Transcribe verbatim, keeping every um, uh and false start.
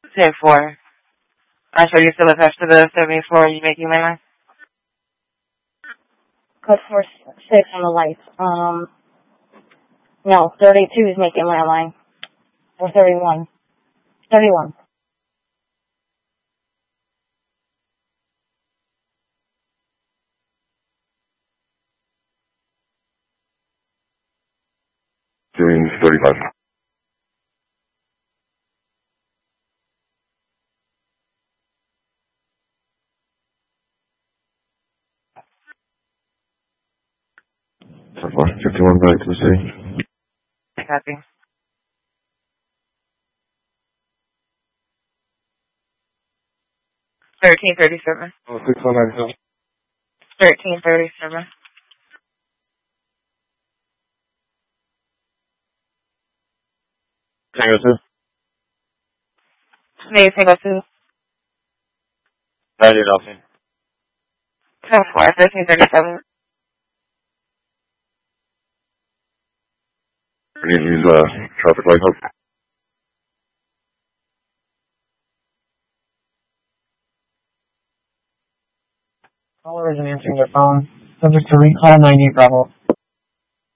ten four. I'm sure you're still attached to the seventh floor. Are you making landline? Code four six on the lights. Um, no, thirty-two is making landline. Or thirty-one. thirty-one. Doing thirty-five. So far, fifty-one back to the city. Copy. Thirteen thirty-seven. Oh, six one nine seven. Thirteen thirty-seven. Tango two. Maybe Tango two. ninety nothing. ten four. Thirteen thirty-seven. We need to use uh, traffic light hook. Caller isn't answering their phone. Subject to recall ninety-eight Bravo.